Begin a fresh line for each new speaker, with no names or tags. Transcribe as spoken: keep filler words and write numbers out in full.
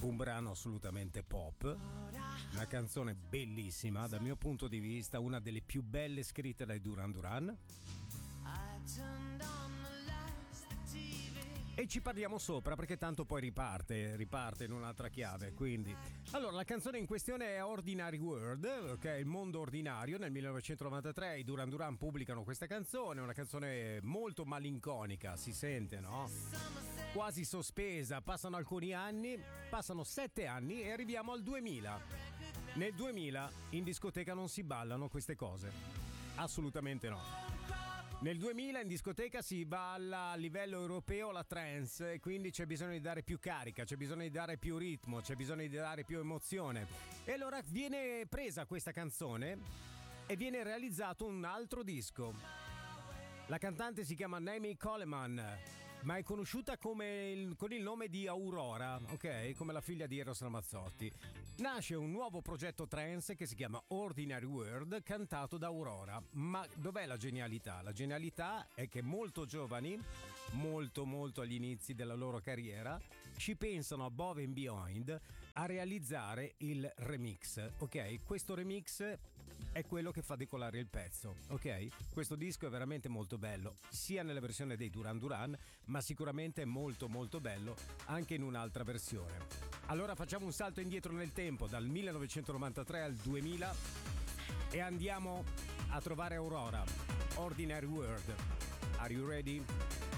Un brano assolutamente pop, una canzone bellissima, dal mio punto di vista una delle più belle scritte dai Duran Duran. E ci parliamo sopra perché tanto poi riparte, riparte in un'altra chiave, quindi. Allora, la canzone in questione è Ordinary World, ok, il mondo ordinario. Nel millenovecentonovantatré i Duran Duran pubblicano questa canzone, una canzone molto malinconica, si sente, no? Quasi sospesa, passano alcuni anni, passano sette anni e arriviamo al duemila. Nel duemila in discoteca non si ballano queste cose, assolutamente no. Nel duemila in discoteca si balla a livello europeo la trance e quindi c'è bisogno di dare più carica, c'è bisogno di dare più ritmo, c'è bisogno di dare più emozione. E allora viene presa questa canzone e viene realizzato un altro disco. La cantante si chiama Naomi Coleman, ma è conosciuta come il, con il nome di Aurora, ok? Come la figlia di Eros Ramazzotti. Nasce un nuovo progetto trance che si chiama Ordinary World, cantato da Aurora. Ma dov'è la genialità? La genialità è che molto giovani, molto molto agli inizi della loro carriera, ci pensano above and beyond a realizzare il remix, ok? Questo remix è quello che fa decollare il pezzo, ok? Questo disco è veramente molto bello, sia nella versione dei Duran Duran, ma sicuramente è molto molto bello anche in un'altra versione. Allora facciamo un salto indietro nel tempo, dal millenovecentonovantatré al duemila, e andiamo a trovare Aurora, Ordinary World. Are you ready?